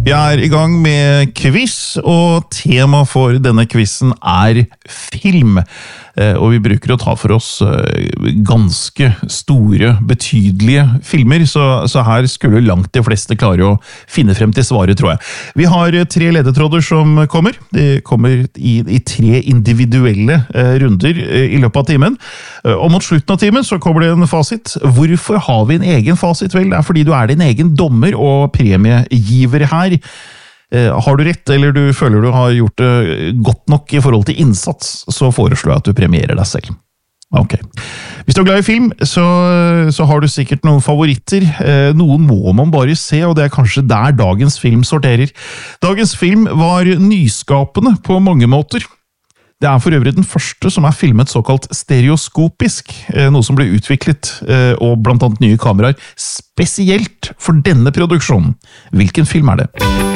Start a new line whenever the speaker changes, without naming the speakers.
Vi er i gang med quiz, og tema for denne quizen er film. Og vi bruker å ta for oss ganske store, betydelige filmer, så her skulle langt de fleste klare å finne frem til svaret, tror jeg. Vi har 3 ledetråder som kommer. De kommer i 3 individuelle runder i løpet av timen. Og mot slutten av timen så kommer det en fasit. Hvorfor har vi en egen fasit? Vel, det er fordi du er din egen dommer og premiegiver her. Har du rett, eller du føler du har gjort det godt nok i forhold til innsats, så foreslår jeg at du premierer deg selv. Ok. Hvis du er glad i film, så har du sikkert noen favoritter. Noen må man bare se, og det er kanskje der dagens film sorterer. Dagens film var nyskapende på mange måter. Det er for øvrig den første som er filmet såkalt stereoskopisk, noe som ble utviklet, og blant annet nye kameraer, spesielt for denne produksjonen. Hvilken film er det?